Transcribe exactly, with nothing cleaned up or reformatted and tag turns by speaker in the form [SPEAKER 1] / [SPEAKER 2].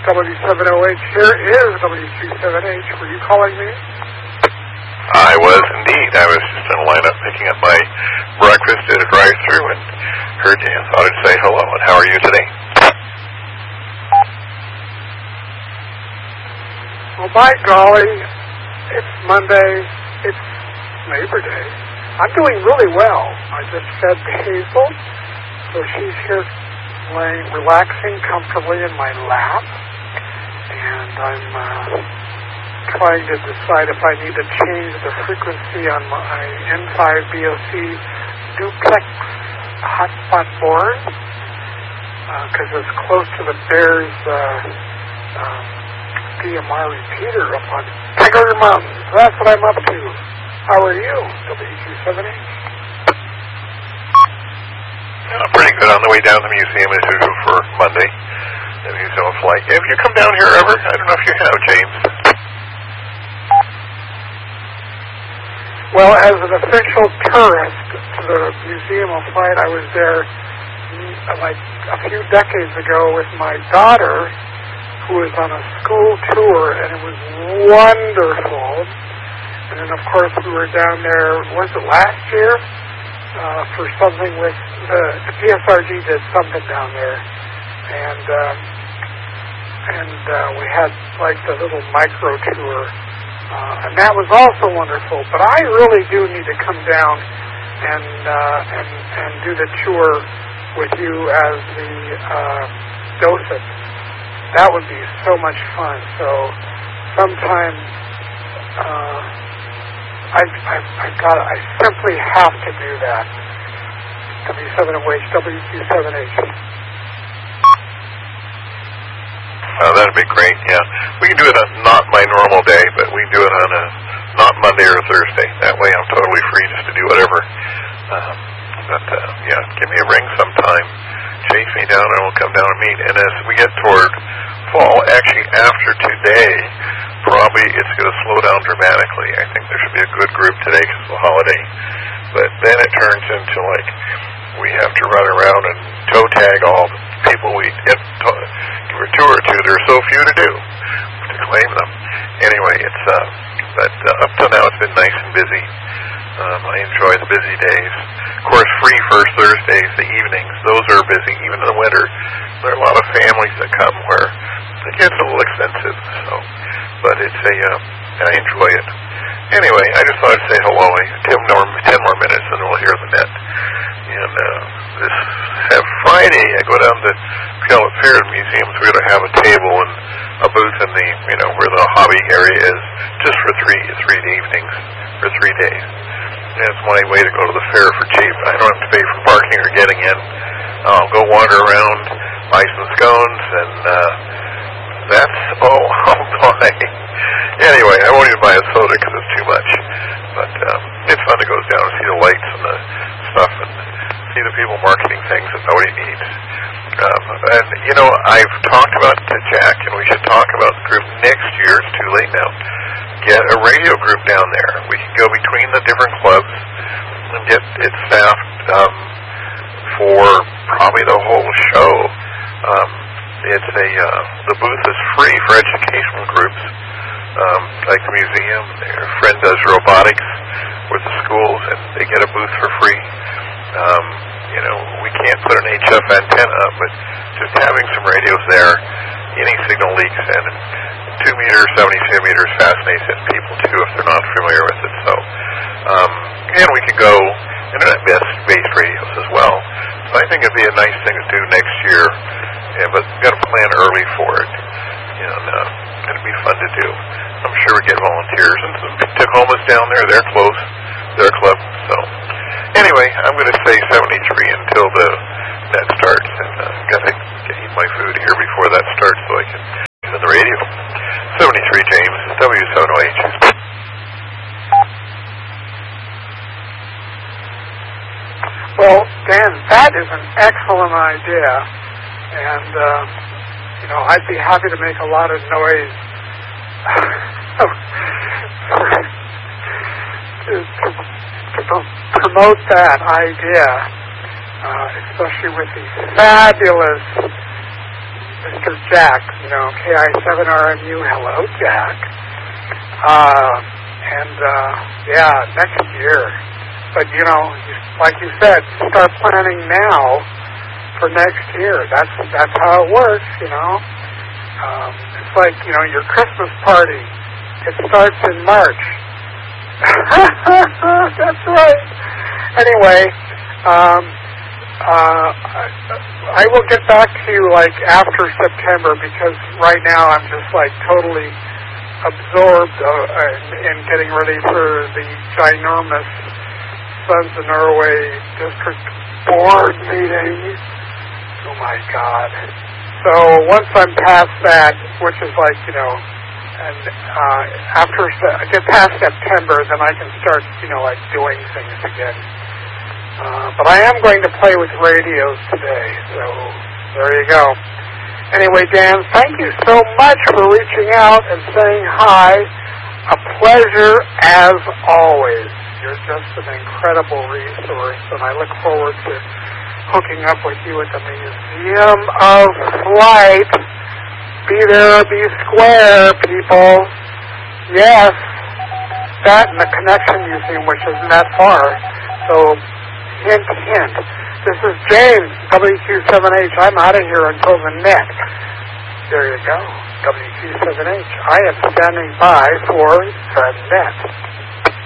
[SPEAKER 1] W seven O H. Here is W Q seven H. Were you calling me?
[SPEAKER 2] I was indeed. I was just in a lineup picking up my breakfast at a drive-thru and heard you and thought I'd say hello. And how are you today?
[SPEAKER 1] Well, by golly, it's Monday. It's Labor Day. I'm doing really well. I just fed Hazel, so she's here laying, relaxing comfortably in my lap, and I'm uh, trying to decide if I need to change the frequency on my N five B O C duplex hotspot board, because uh, it's close to the Bears uh, um, D M R repeater up on Tiger Mountain. So that's what I'm up to. How are you, W Q seven H?
[SPEAKER 2] I'm pretty good on the way down to the museum as usual for Monday. The museum flight. Have you come down here ever? I don't know if you have, James.
[SPEAKER 1] Well, as an official tourist to the Museum of Flight, I was there like a few decades ago with my daughter, who was on a school tour, and it was wonderful. And then, of course, we were down there, was it last year? Uh, for something with, the, the P S R G did something down there. And, um, and uh, we had, like, the little micro tour. Uh, and that was also wonderful. But I really do need to come down and, uh, and, and do the tour with you as the uh, docent. That would be so much fun. So sometime uh, I've, I've, I've got, I simply have to do that. W seven O H, W Q seven H.
[SPEAKER 2] Oh, that'd be great, yeah. We can do it on not my normal day, but we can do it on a not Monday or Thursday. That way I'm totally free just to do whatever. Um, but, uh, yeah, give me a ring sometime. Chase me down and we'll come down and meet. And as we get toward fall, actually after today, probably it's going to slow down dramatically. I think there should be a good group today because of the holiday. But then it turns into like we have to run around and toe tag all the people we get to, give a tour to. There are so few to do to claim them. Anyway, it's uh, but uh, up till now it's been nice and busy. Um, I enjoy the busy days. Of course, free first Thursdays, the evenings, those are busy. Even in the winter, there are a lot of families that come where it gets a little expensive. So, but it's a, uh, I enjoy it. Anyway, I just thought I'd say hello. Ten more, ten more minutes, and we'll hear the net. And uh, this uh, Friday, I go down to Puyallup Fair Museums. We're going to have a table and a booth in the, you know, where the hobby area is, just for three, three evenings, for three days. And it's my way to go to the fair for cheap. I don't have to pay for parking or getting in. I'll go wander around, buy some scones, and uh, that's all I'll buy. Anyway, I won't even buy a soda because it's too much. But um, it's fun to go down and see the lights and the stuff and see the people marketing things that nobody needs. Um, and, you know, I've talked about to Jack, and we should talk about the group next year. It's too late now. Get a radio group down there. We can go between the different clubs and get it staffed um, for probably the whole show. Um, it's a uh, the booth is free for educational groups, um, like the museum. Their friend does robotics with the schools, and they get a booth for free. Um, you know, we can't put an H F antenna up, but just having some radios there, any signal leaks, and two meters, seventy-two meters fascinates people too if they're not familiar with it. So, um, and we can go internet-based radios as well. So I think it'd be a nice thing to do next year, yeah, but we've got to plan early for it, and uh, it'd be fun to do. I'm sure we get volunteers, and some Tacoma's down there. They're close, their club. So anyway, I'm going to say seventy-three until the that starts, and I've uh, got to eat my food here before that starts so I can get on the radio. seventy-three, James, W seven O H.
[SPEAKER 1] Well, Dan, that is an excellent idea, and, uh, you know, I'd be happy to make a lot of noise to, to, to promote that idea, uh, especially with the fabulous Mister Jack, you know, K I seven R M U, hello, Jack. Uh, and, uh, yeah, next year. But, you know, like you said, start planning now for next year. That's that's how it works, you know. Um, it's like, you know, your Christmas party. It starts in March. That's right. Anyway, um, uh, I will get back to you, like, after September, because right now I'm just, like, totally absorbed uh, in, in getting ready for the ginormous Sons of Norway District Board meeting. Oh, my God. So once I'm past that, which is like, you know, and uh, after I get past September, then I can start, you know, like doing things again. Uh, but I am going to play with radios today, so there you go. Anyway, Dan, thank you so much for reaching out and saying hi. A pleasure as always. You're just an incredible resource, and I look forward to hooking up with you at the Museum of Flight. Be there, be square, people. Yes, that and the Connection Museum, which isn't that far. So, hint, hint. This is James, W Q seven H. I'm out of here until the net. There you go, W Q seven H. I am standing by for the net.